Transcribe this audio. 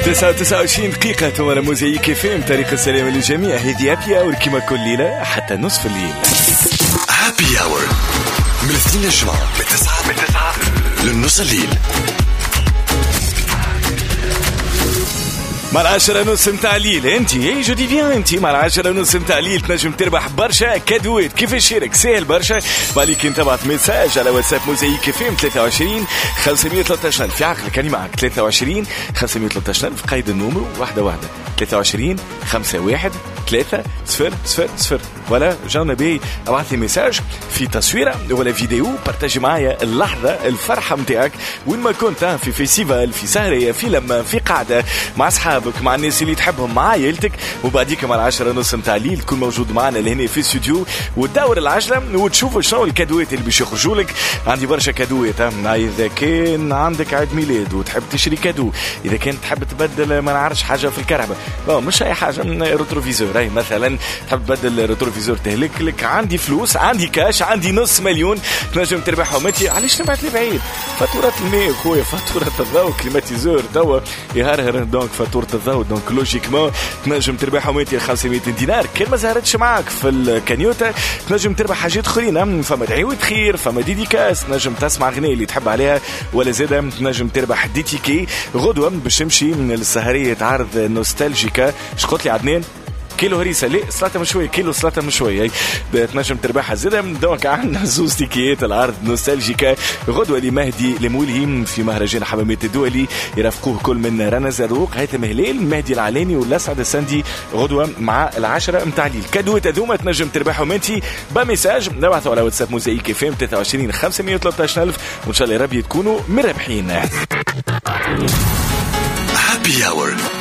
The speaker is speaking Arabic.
29 دقيقة ثم موزايك فيلم طريق السلام للجميع. هذه هابي اور كما كل ليلة حتى نصف الليل. هابي اور من 2 للجمعة من 9 للنص الليل. مع 10:30 متاع الليل انت جو دي بيان انت مع 10:30 متاع الليل تنجم تربح برشا كادوات. كيف الشارك سهل برشا، بالك انت تبعث ميساج على واتساب موزايك فيلم 23 513 في عقلك اني معك 23 513 في قيد النومرو واحدة 23 51 300 ولا جانا بي ابعث لي ميساج في تصويره ولا فيديو بارتاجي معايا اللحظه الفرحه نتاعك وين ما كنت، في فيستيفال، في سهريه، في لما، في قاعده مع اصحابك، مع الناس اللي تحبهم، مع عائلتك. وبعديك مع 10:30 متاع الليل تكون موجود معنا لهنا في الاستوديو وتدور العجله وتشوف شنو الكادوات اللي باش يخرجوا لك. عندي برشا كادوات، اذا كان عندك عيد ميلاد وتحب تشري كادو، اذا كان تحب تبدل ما نعرفش حاجه في الكهرباء، مش اي حاجه، روتروفيزور مثلا تحب تبدل روتروفيزور تهلك لك، عندي فلوس، عندي كاش، عندي نص مليون تنجم تربحهم. انت علاش نبعث لي بعيد؟ فاتوره الماء خويا، فاتوره الضوء، كليماتيزور توا يهرهر، دونك فاتوره الضوء، دونك لوجيكمون تنجم تربحهم انت 500 دينار. كان ما زهرتش معك في الكانيوتا تنجم تربح حاجات اخرين، فما دعوة خير، فما ديديكاس، تنجم تسمع اغنيه اللي تحب عليها، ولا زاده تنجم تربح ديتيكي غدوه باش تمشي من السهريه عرض نوستالجيكا. شقلت لي عدنان كيلو هريسه، ليه سلطه مشويه، كيلو سلطه مشويه تنجم تربحها زاده. دونك عندنا زوز تيكيات العرض نوستالجيكا غدوه لمهدي لمولهم في مهرجان حمامات الدولي، يرافقوه كل من رنا زروق، هيثم هلال، مهدي العلاني والاسعد السندي غدوه مع 10 متاع الليل. كادوات هذوما تنجم تربحهم انت بمساج نبعثوا على واتساب موزايك فيم 23 513,000 وان شاء الله ربي تكونوا مربحين. هابي اور